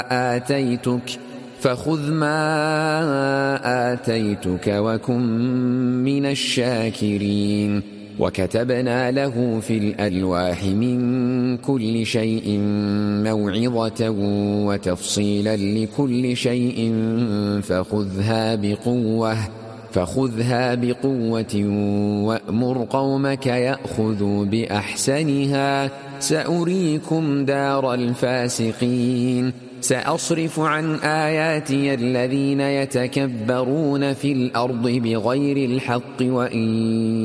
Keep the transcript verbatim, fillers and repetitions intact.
آتيتك فخذ ما آتيتك وكن من الشاكرين وكتبنا له في الألواح من كل شيء موعظة وتفصيلا لكل شيء فخذها بقوة فخذها بقوة وأمر قومك يأخذوا بأحسنها سأريكم دار الفاسقين سأصرف عن آياتي الذين يتكبرون في الأرض بغير الحق وإن